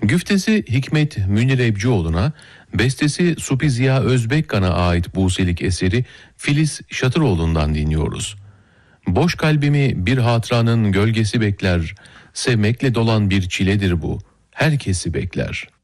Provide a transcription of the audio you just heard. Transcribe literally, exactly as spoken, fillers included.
Güftesi Hikmet Münir Ebcioğlu'na, bestesi Supi Ziya Özbekkan'a ait Buselik eseri Filiz Şatıroğlu'ndan dinliyoruz. Boş kalbimi bir hatıranın gölgesi bekler, sevmekle dolan bir çiledir bu, herkesi bekler.